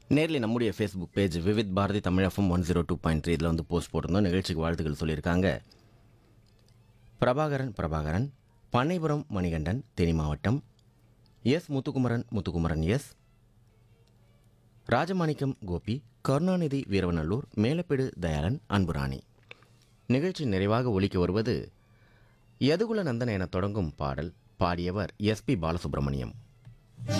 Nearly நம்முடைய Facebook page Vividh Bharathi Tamil FM 102.3 இதில் வந்து போஸ்ட் போட்டிருந்தோம். நிகழ்ச்சிக்கு வாழ்த்துக்கள் சொல்லியிருக்காங்க. பிரபாகரன் பண்ணைபுரம் மணிகண்டன் தேனி மாவட்டம், எஸ் முத்துக்குமரன் எஸ் ராஜமாணிக்கம் கோபி, கருணாநிதி வீரவநல்லூர், மேலப்பேடு தயாளன், அன்புராணி. நிகழ்ச்சி நிறைவாக ஒலிக்க வருவது யதுகுல நந்தன் என தொடங்கும் பாடல். பாடியவர் எஸ்பி பாலசுப்ரமணியம்.